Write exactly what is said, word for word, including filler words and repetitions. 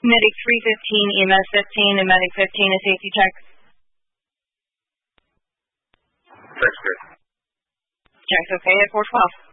Medic three fifteen, E M S fifteen, and Medic fifteen, a safety check. Check's good. Check's okay at four twelve.